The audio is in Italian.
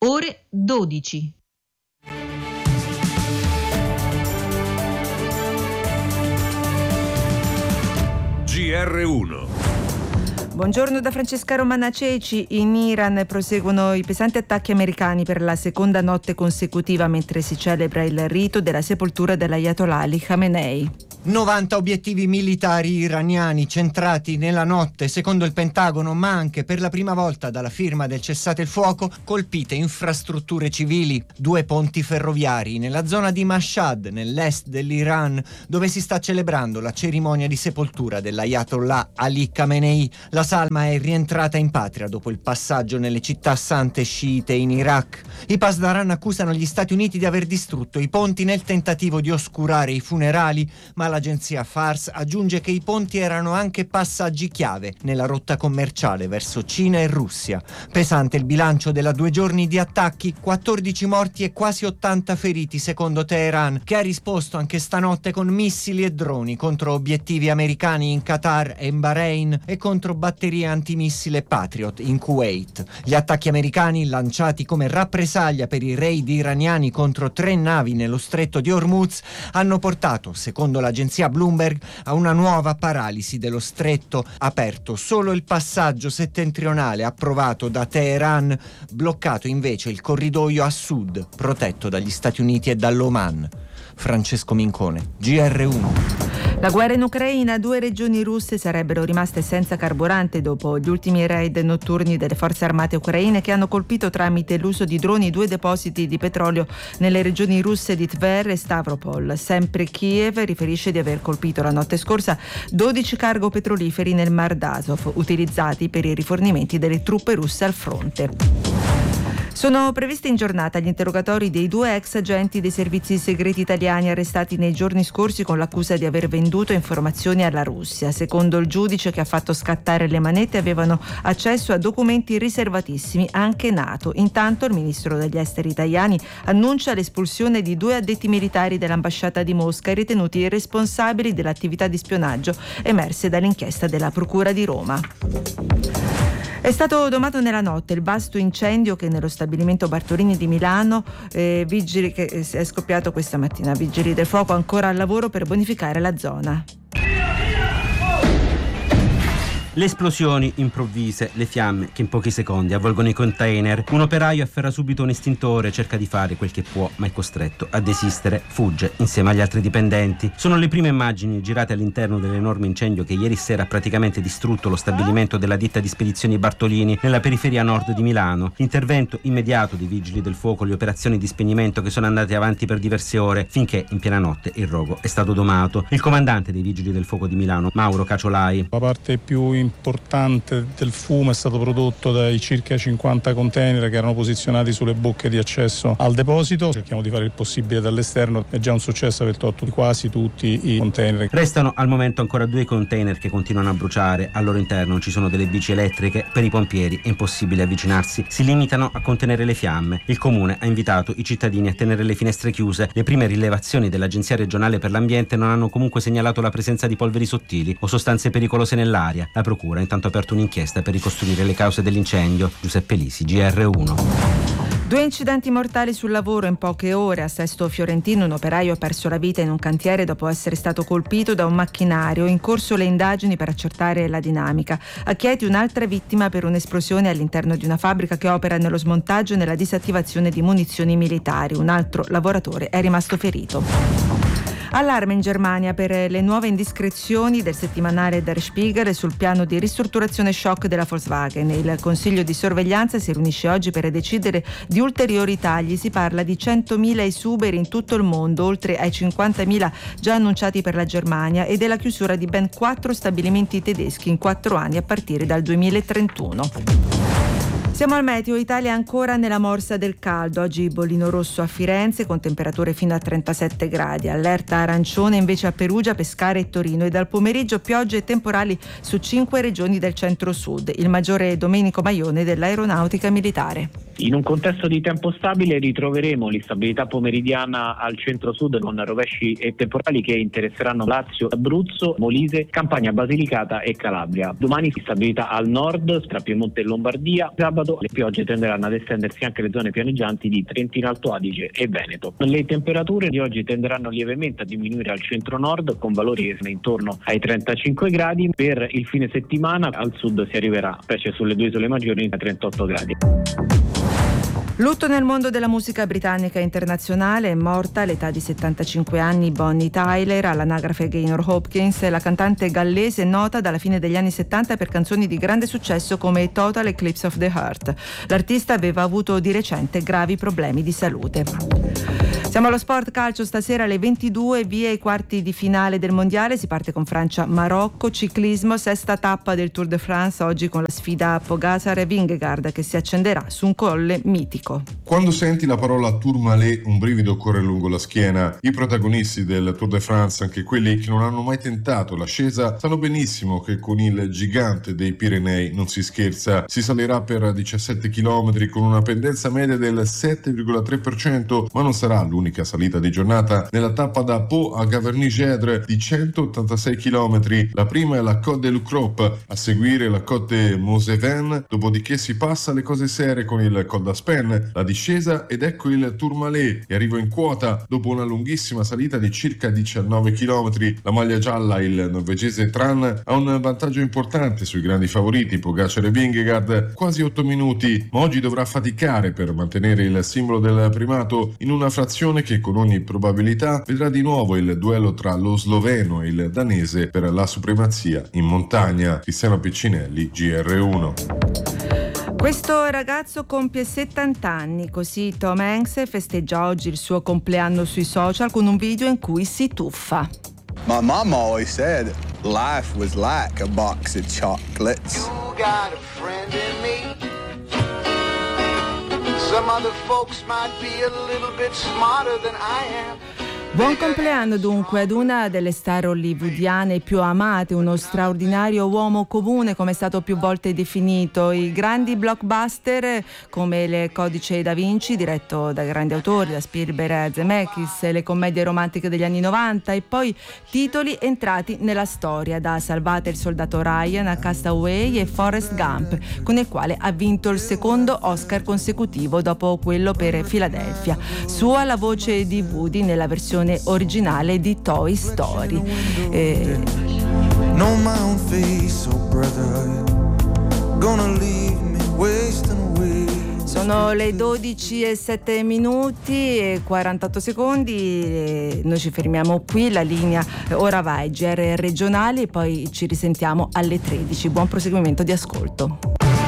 ore 12. GR1. Buongiorno da Francesca Romana Ceci. In Iran proseguono i pesanti attacchi americani per la seconda notte consecutiva mentre si celebra il rito della sepoltura dell'Ayatollah Ali Khamenei. 90 obiettivi militari iraniani centrati nella notte, secondo il Pentagono, ma anche per la prima volta dalla firma del cessate il fuoco, colpite infrastrutture civili, 2 ponti ferroviari nella zona di Mashhad, nell'est dell'Iran, dove si sta celebrando la cerimonia di sepoltura dell'Ayatollah Ali Khamenei. La salma è rientrata in patria dopo il passaggio nelle città sante sciite in Iraq. I Pasdaran accusano gli Stati Uniti di aver distrutto i ponti nel tentativo di oscurare i funerali, ma l'agenzia Fars aggiunge che i ponti erano anche passaggi chiave nella rotta commerciale verso Cina e Russia. Pesante il bilancio della 2 giorni di attacchi, 14 morti e quasi 80 feriti secondo Teheran, che ha risposto anche stanotte con missili e droni contro obiettivi americani in Qatar e in Bahrain e contro batterie antimissile Patriot in Kuwait. Gli attacchi americani, lanciati come rappresaglia per i raid iraniani contro 3 navi nello stretto di Hormuz, hanno portato, secondo l'agenzia Bloomberg, a una nuova paralisi dello stretto, aperto solo il passaggio settentrionale approvato da Teheran, bloccato invece il corridoio a sud, protetto dagli Stati Uniti e dall'Oman. Francesco Mincone, GR1. La guerra in Ucraina, 2 regioni russe sarebbero rimaste senza carburante dopo gli ultimi raid notturni delle forze armate ucraine che hanno colpito tramite l'uso di droni 2 depositi di petrolio nelle regioni russe di Tver e Stavropol. Sempre Kiev riferisce di aver colpito la notte scorsa 12 cargo petroliferi nel Mar d'Azov, utilizzati per i rifornimenti delle truppe russe al fronte. Sono previsti in giornata gli interrogatori dei 2 ex agenti dei servizi segreti italiani arrestati nei giorni scorsi con l'accusa di aver venduto informazioni alla Russia. Secondo il giudice che ha fatto scattare le manette, avevano accesso a documenti riservatissimi, anche NATO. Intanto il ministro degli esteri italiani annuncia l'espulsione di 2 addetti militari dell'ambasciata di Mosca ritenuti responsabili dell'attività di spionaggio emerse dall'inchiesta della Procura di Roma. È stato domato nella notte il vasto incendio che nello stabilimento Bartolini di Milano, vigili che è scoppiato questa mattina. Vigili del fuoco ancora al lavoro per bonificare la zona. Le esplosioni improvvise, le fiamme che in pochi secondi avvolgono i container. Un operaio afferra subito un estintore, cerca di fare quel che può, ma è costretto a desistere. Fugge insieme agli altri dipendenti. Sono le prime immagini girate all'interno dell'enorme incendio che ieri sera ha praticamente distrutto lo stabilimento della ditta di spedizioni Bartolini nella periferia nord di Milano. L'intervento immediato dei vigili del fuoco, le operazioni di spegnimento che sono andate avanti per diverse ore finché in piena notte il rogo è stato domato. Il comandante dei vigili del fuoco di Milano, Mauro Caciolai. La parte più importante del fumo è stato prodotto dai circa 50 container che erano posizionati sulle bocche di accesso al deposito. Cerchiamo di fare il possibile dall'esterno, è già un successo aver tolto quasi tutti i container. Restano al momento ancora 2 container che continuano a bruciare. Al loro interno ci sono delle bici elettriche. Per i pompieri è impossibile avvicinarsi, si limitano a contenere le fiamme. Il comune ha invitato i cittadini a tenere le finestre chiuse. Le prime rilevazioni dell'Agenzia regionale per l'ambiente non hanno comunque segnalato la presenza di polveri sottili o sostanze pericolose nell'aria. La procura ha intanto aperto un'inchiesta per ricostruire le cause dell'incendio. Giuseppe Lisi, GR1. 2 incidenti mortali sul lavoro in poche ore. A Sesto Fiorentino un operaio ha perso la vita in un cantiere dopo essere stato colpito da un macchinario. In corso le indagini per accertare la dinamica. A Chieti un'altra vittima per un'esplosione all'interno di una fabbrica che opera nello smontaggio e nella disattivazione di munizioni militari. Un altro lavoratore è rimasto ferito. Allarme in Germania per le nuove indiscrezioni del settimanale Der Spiegel sul piano di ristrutturazione shock della Volkswagen. Il Consiglio di sorveglianza si riunisce oggi per decidere di ulteriori tagli. Si parla di 100.000 esuberi in tutto il mondo, oltre ai 50.000 già annunciati per la Germania, e della chiusura di ben 4 stabilimenti tedeschi in 4 anni a partire dal 2031. Siamo al meteo. Italia ancora nella morsa del caldo. Oggi bollino rosso a Firenze con temperature fino a 37 gradi. Allerta arancione invece a Perugia, Pescara e Torino. E dal pomeriggio piogge e temporali su 5 regioni del centro-sud. Il maggiore Domenico Maione dell'Aeronautica Militare. In un contesto di tempo stabile ritroveremo l'instabilità pomeridiana al centro-sud con rovesci e temporali che interesseranno Lazio, Abruzzo, Molise, Campania, Basilicata e Calabria. Domani instabilità al nord tra Piemonte e Lombardia. Sabato le piogge tenderanno ad estendersi anche alle zone pianeggianti di Trentino Alto Adige e Veneto. Le temperature di oggi tenderanno lievemente a diminuire al centro-nord con valori intorno ai 35 gradi. Per il fine settimana al sud si arriverà, specie sulle due isole maggiori, a 38 gradi. Lutto nel mondo della musica britannica internazionale. È morta all'età di 75 anni Bonnie Tyler, all'anagrafe Gaynor Hopkins, la cantante gallese nota dalla fine degli anni 70 per canzoni di grande successo come Total Eclipse of the Heart. L'artista aveva avuto di recente gravi problemi di salute. Siamo allo sport calcio, stasera alle 22, via i quarti di finale del mondiale. Si parte con Francia-Marocco. Ciclismo, sesta tappa del Tour de France, oggi con la sfida Pogacar e Vingegaard che si accenderà su un colle mitico. Quando senti la parola Tourmalet un brivido corre lungo la schiena. I protagonisti del Tour de France, anche quelli che non hanno mai tentato l'ascesa, sanno benissimo che con il gigante dei Pirenei non si scherza. Si salirà per 17 km con una pendenza media del 7,3%, ma non sarà l'unica salita di giornata nella tappa da Pau a Gavarnie-Gedre di 186 km. La prima è la Côte de l'Ucrop, a seguire la Côte de Mosevin, dopodiché si passa alle cose serie con il Col d'Aspen, la discesa, ed ecco il Tourmalet e arrivo in quota dopo una lunghissima salita di circa 19 km. La maglia gialla, il norvegese Tran, ha un vantaggio importante sui grandi favoriti Pogacar e Vingegaard, quasi 8 minuti, ma oggi dovrà faticare per mantenere il simbolo del primato in una frazione che con ogni probabilità vedrà di nuovo il duello tra lo sloveno e il danese per la supremazia in montagna. Cristiano Piccinelli, GR1. Questo ragazzo compie 70 anni, così Tom Hanks festeggia oggi il suo compleanno sui social con un video in cui si tuffa. My mom always said life was like a box of chocolates. You got a friend in me. Some other folks might be a little bit smarter than I am. Buon compleanno dunque ad una delle star hollywoodiane più amate, uno straordinario uomo comune come è stato più volte definito. I grandi blockbuster come Il Codice da Vinci, diretto da grandi autori, da Spielberg e Zemeckis, le commedie romantiche degli anni 90 e poi titoli entrati nella storia, da Salvate il soldato Ryan a Castaway e Forrest Gump, con il quale ha vinto il secondo Oscar consecutivo dopo quello per Philadelphia. Sua la voce di Woody nella versione originale di Toy Story. Sono le 12:07 e 48 secondi. Noi ci fermiamo qui, la linea ora va ai GR regionali e poi ci risentiamo alle 13. Buon proseguimento di ascolto.